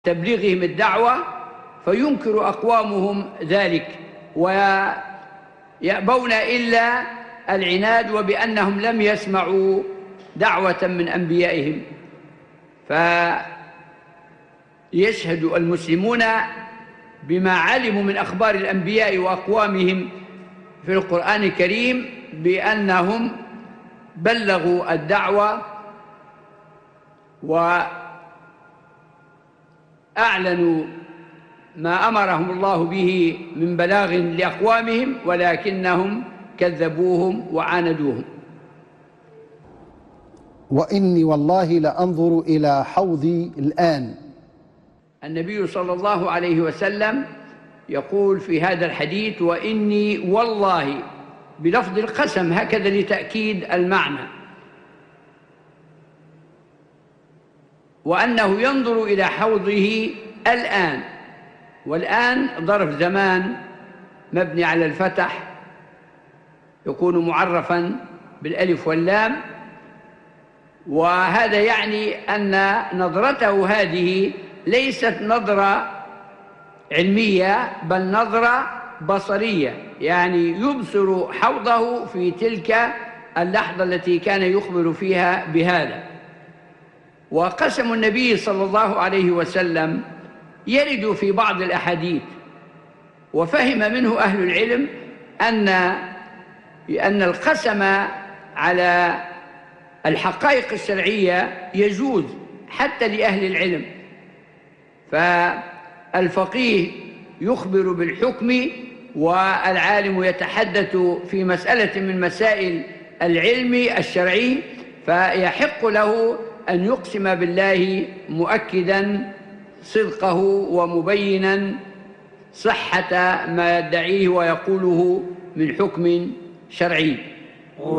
تبليغهم الدعوة، فينكر أقوامهم ذلك ويأبون إلا العناد وبأنهم لم يسمعوا دعوة من أنبيائهم. فيشهد المسلمون بما علموا من أخبار الأنبياء وأقوامهم في القرآن الكريم بأنهم بلغوا الدعوة وأعلنوا ما أمرهم الله به من بلاغ لأقوامهم، ولكنهم كذبوهم وعاندوهم. وإني والله لأنظر إلى حوضي الآن. النبي صلى الله عليه وسلم يقول في هذا الحديث: وإني والله، بلفظ القسم هكذا لتأكيد المعنى، وأنه ينظر إلى حوضه الآن. والآن ظرف زمان مبني على الفتح، يكون معرفا بالألف واللام، وهذا يعني أن نظرته هذه ليست نظرة علمية بل نظرة بصرية، يعني يبصر حوضه في تلك اللحظة التي كان يخبر فيها بهذا. وقسم النبي صلى الله عليه وسلم يرد في بعض الأحاديث، وفهم منه أهل العلم أن القسم على الحقائق الشرعية يجوز حتى لأهل العلم. فالفقيه يخبر بالحكم والعالم يتحدث في مسألة من مسائل العلم الشرعي، فيحق له أن يقسم بالله مؤكدا صدقه ومبينا صحة ما يدعيه ويقوله من حكم شرعي.